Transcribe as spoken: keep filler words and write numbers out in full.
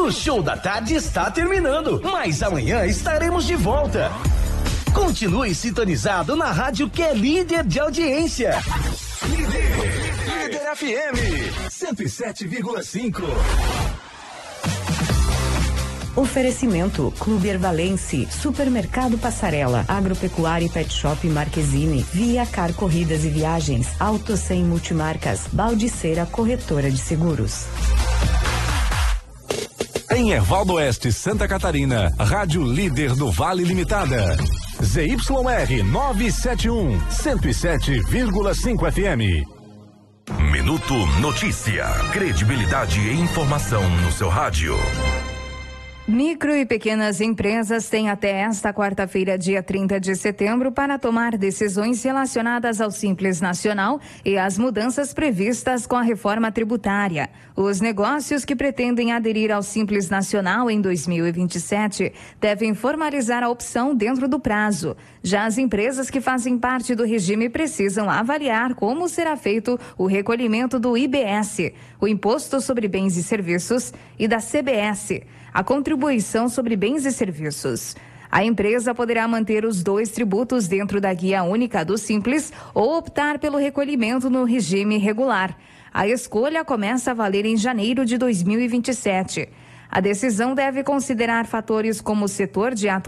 O Show da Tarde está terminando, mas amanhã estaremos de volta. Continue sintonizado na rádio que é líder de audiência. Líder, Líder F M cento e sete vírgula cinco. Oferecimento Clube Ervalense, Supermercado Passarela, Agropecuária e Pet Shop Marquezine, Via Car Corridas e Viagens, Auto Sem Multimarcas, Baldiceira Corretora de Seguros. Em Ervaldo Oeste, Santa Catarina, Rádio Líder do Vale Limitada. Z Y R novecentos e setenta e um, cento e sete vírgula cinco F M. Minuto Notícia. Credibilidade e informação no seu rádio. Micro e pequenas empresas têm até esta quarta-feira, dia trinta de setembro, para tomar decisões relacionadas ao Simples Nacional e às mudanças previstas com a reforma tributária. Os negócios que pretendem aderir ao Simples Nacional em dois mil e vinte e sete devem formalizar a opção dentro do prazo. Já as empresas que fazem parte do regime precisam avaliar como será feito o recolhimento do I B S, o Imposto sobre Bens e Serviços, e da C B S, a Contribuição sobre Bens e Serviços. A empresa poderá manter os dois tributos dentro da guia única do Simples ou optar pelo recolhimento no regime regular. A escolha começa a valer em janeiro de dois mil e vinte e sete. A decisão deve considerar fatores como o setor de atuação